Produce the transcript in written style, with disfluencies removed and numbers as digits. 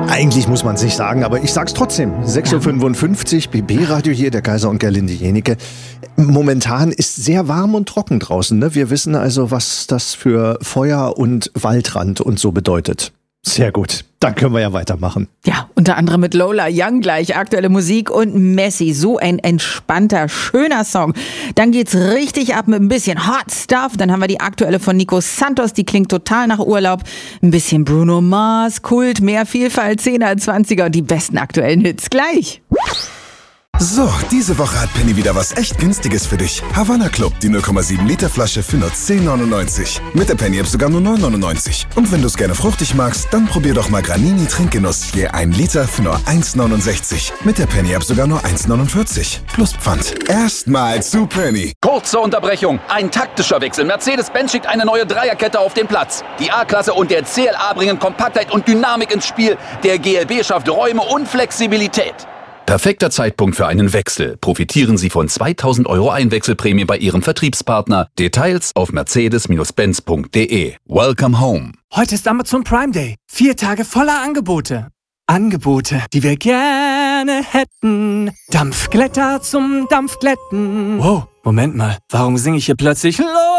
Eigentlich muss man es nicht sagen, aber ich sag's trotzdem. 6.55 Uhr, BB-Radio hier, der Kaiser und Gerlinde Jenike. Momentan ist sehr warm und trocken draußen. Ne? Wir wissen also, was das für Feuer und Waldrand und so bedeutet. Sehr gut, dann können wir ja weitermachen. Ja, unter anderem mit Lola Young gleich, aktuelle Musik und Messi. So ein entspannter, schöner Song. Dann geht's richtig ab mit ein bisschen Hot Stuff. Dann haben wir die aktuelle von Nico Santos, die klingt total nach Urlaub. Ein bisschen Bruno Mars, Kult, mehr Vielfalt, 10er, 20er und die besten aktuellen Hits gleich. So, diese Woche hat Penny wieder was echt Günstiges für dich. Havana Club, die 0,7 Liter Flasche für nur 10,99. Mit der Penny-App sogar nur 9,99. Und wenn du es gerne fruchtig magst, dann probier doch mal Granini Trinkgenuss. Je 1 Liter für nur 1,69. Mit der Penny-App sogar nur 1,49. Plus Pfand. Erstmal zu Penny. Kurze Unterbrechung. Ein taktischer Wechsel. Mercedes-Benz schickt eine neue Dreierkette auf den Platz. Die A-Klasse und der CLA bringen Kompaktheit und Dynamik ins Spiel. Der GLB schafft Räume und Flexibilität. Perfekter Zeitpunkt für einen Wechsel. Profitieren Sie von 2.000 € Einwechselprämie bei Ihrem Vertriebspartner. Details auf mercedes-benz.de. Welcome home. Heute ist Amazon Prime Day. 4 Tage voller Angebote. Angebote, die wir gerne hätten. Dampfglätter zum Dampfglätten. Wow, Moment mal. Warum singe ich hier plötzlich